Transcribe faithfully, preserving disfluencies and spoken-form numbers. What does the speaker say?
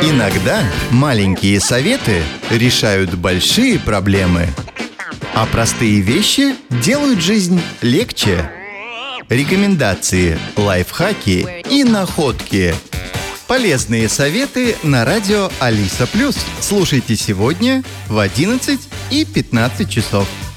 Иногда маленькие советы решают большие проблемы, а простые вещи делают жизнь легче. Рекомендации, лайфхаки и находки. Полезные советы на радио Алиса Плюс. Слушайте сегодня в одиннадцать и пятнадцать часов.